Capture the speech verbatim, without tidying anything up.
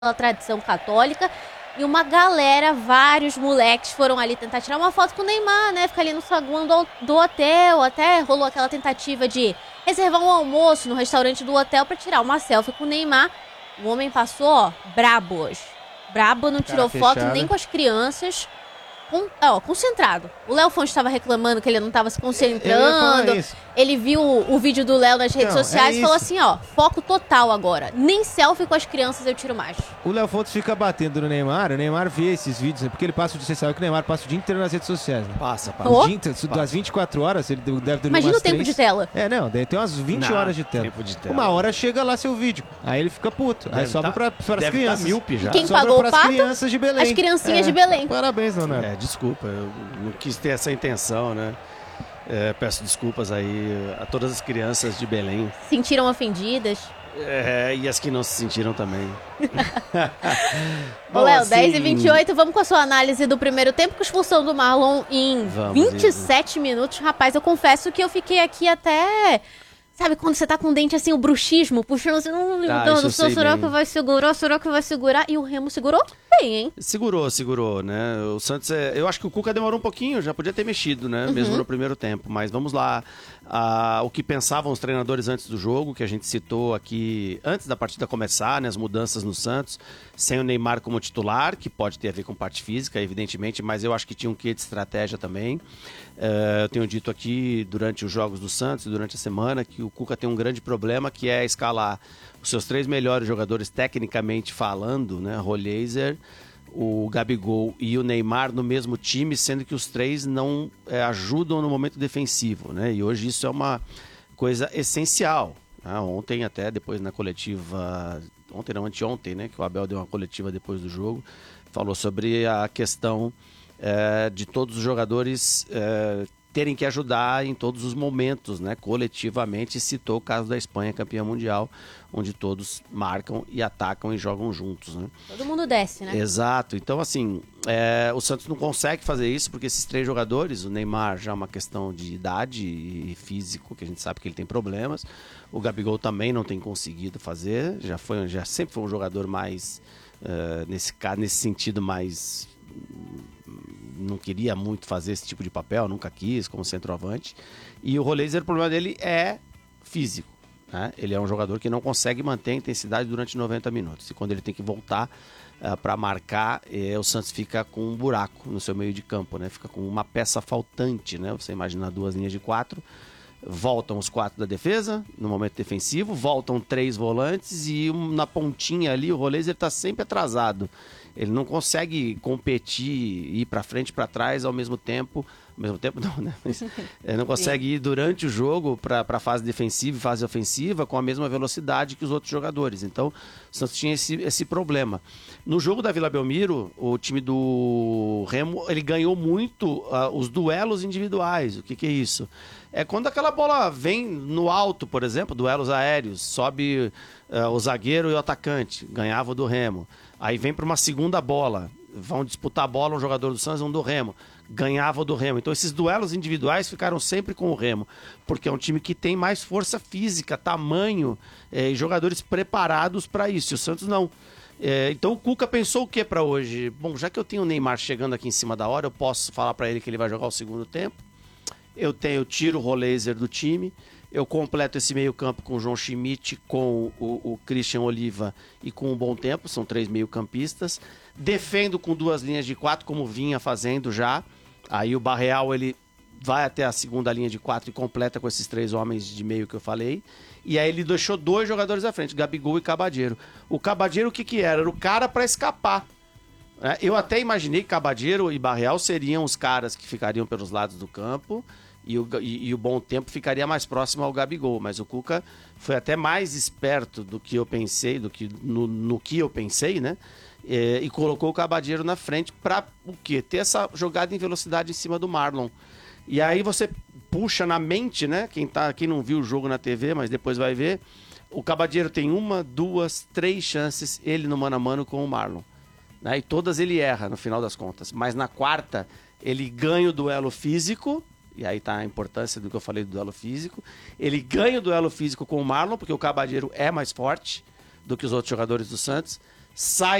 pela tradição católica. E uma galera, vários moleques foram ali tentar tirar uma foto com o Neymar, né? Ficar ali no saguão do, do hotel. Até rolou aquela tentativa de reservar um almoço no restaurante do hotel pra tirar uma selfie com o Neymar. O homem passou, ó, brabo hoje. Brabo, não tirou Cara foto fechada. nem com as crianças. Com, ó, concentrado. O Léo Fonte estava reclamando que ele não estava se concentrando. isso. Ele viu o, o vídeo do Léo nas redes Não, sociais é e falou isso. assim, ó, foco total agora. Nem selfie com as crianças eu tiro mais. O Léo Fontes fica batendo no Neymar, o Neymar vê esses vídeos, né? Porque ele passa o dia, você sabe que o Neymar passa o dia inteiro nas redes sociais, né? Passa, passa. Oh. O dia inteiro, das vinte e quatro horas, ele deve dormir Imagina umas o tempo três. de tela. É, não, deve ter umas vinte Não, horas de tela. tempo de tela. Uma hora chega lá seu vídeo, aí ele fica puto, aí Deve sobra tá- pra, para as deve crianças. tá míope já. E quem Sobra pagou o pras pato? crianças de Belém. As criancinhas É. de Belém. Parabéns, Leonardo. É, desculpa, eu não quis ter essa intenção, né? É, peço desculpas aí a todas as crianças de Belém. Sentiram ofendidas. É, e as que não se sentiram também. Ô, Léo, assim, dez e vinte e oito, vamos com a sua análise do primeiro tempo com a expulsão do Marlon em Vamos, vinte e sete minutos. Rapaz, eu confesso que eu fiquei aqui até... Sabe quando você tá com o dente assim, o bruxismo, puxando assim, não, meu Ah, Deus isso eu do céu, sei será bem. que vai segurar, será que vai segurar? E o Remo segurou bem, hein? Segurou, segurou, né? O Santos, é... eu acho que o Cuca demorou um pouquinho, já podia ter mexido, né? Uhum. Mesmo no primeiro tempo. Mas vamos lá. Ah, o que pensavam os treinadores antes do jogo, que a gente citou aqui antes da partida começar, né? As mudanças no Santos, sem o Neymar como titular, que pode ter a ver com parte física, evidentemente, mas eu acho que tinha um quê de estratégia também. Uh, eu tenho dito aqui durante os jogos do Santos, durante a semana, que o Cuca tem um grande problema, que é escalar os seus três melhores jogadores tecnicamente falando, né? Rollheiser, o Gabigol e o Neymar no mesmo time, sendo que os três não é, ajudam no momento defensivo, né? E hoje isso é uma coisa essencial. Né? Ontem até, depois na coletiva, ontem não, anteontem, né? Que o Abel deu uma coletiva depois do jogo, falou sobre a questão É, de todos os jogadores é, terem que ajudar em todos os momentos, né, coletivamente. Citou o caso da Espanha, campeã mundial, onde todos marcam e atacam e jogam juntos, né? Todo mundo desce, né? Exato. Então, assim, é, o Santos não consegue fazer isso porque esses três jogadores, o Neymar já é uma questão de idade e físico, que a gente sabe que ele tem problemas. O Gabigol também não tem conseguido fazer, já, foi, já sempre foi um jogador mais, uh, nesse, nesse sentido, mais... não queria muito fazer esse tipo de papel, nunca quis como centroavante. E o Rollheiser, o problema dele é físico, né? Ele é um jogador que não consegue manter a intensidade durante noventa minutos. E quando ele tem que voltar uh, para marcar, eh, o Santos fica com um buraco no seu meio de campo, né? Fica com uma peça faltante, né? Você imagina duas linhas de quatro, voltam os quatro da defesa no momento defensivo, voltam três volantes e um, na pontinha ali o Rollheiser está sempre atrasado. Ele não consegue competir, ir para frente e para trás ao mesmo tempo. Ao mesmo tempo não, né? Mas, ele não consegue ir durante o jogo para a fase defensiva e fase ofensiva com a mesma velocidade que os outros jogadores. Então, o Santos tinha esse, esse problema. No jogo da Vila Belmiro, o time do Remo, ele ganhou muito uh, os duelos individuais. O que, que é isso? É quando aquela bola vem no alto, por exemplo, duelos aéreos, sobe uh, o zagueiro e o atacante, ganhava o do Remo. Aí vem para uma segunda bola, vão disputar a bola um jogador do Santos e um do Remo, ganhava o do Remo. Então esses duelos individuais ficaram sempre com o Remo, porque é um time que tem mais força física, tamanho eh, e jogadores preparados para isso. E o Santos não. É, então o Cuca pensou o que para hoje? Bom, já que eu tenho o Neymar chegando aqui em cima da hora, eu posso falar para ele que ele vai jogar o segundo tempo. Eu tenho, eu tiro o Rollheiser do time, eu completo esse meio campo com o João Schmidt, com o, o Christian Oliva e com o Bom Tempo, são três meio campistas. Defendo com duas linhas de quatro, como vinha fazendo já. Aí o Barreal, ele vai até a segunda linha de quatro e completa com esses três homens de meio que eu falei. E aí ele deixou dois jogadores à frente, Gabigol e Cabadeiro. O Cabadeiro o que que era? Era o cara para escapar. Eu até imaginei que Cabadeiro e Barreal seriam os caras que ficariam pelos lados do campo e o, e, e o Bom Tempo ficaria mais próximo ao Gabigol, mas o Cuca foi até mais esperto do que eu pensei, do que no, no que eu pensei, né? É, e colocou o Cabadeiro na frente para o quê? Ter essa jogada em velocidade em cima do Marlon. E aí você puxa na mente, né? Quem, tá, quem não viu o jogo na T V, mas depois vai ver, o Cabadeiro tem uma, duas, três chances, ele no mano a mano com o Marlon. Né? E todas ele erra no final das contas. Mas na quarta, ele ganha o duelo físico, e aí tá a importância do que eu falei do duelo físico. Ele ganha o duelo físico com o Marlon, porque o Cabadeiro é mais forte do que os outros jogadores do Santos. sai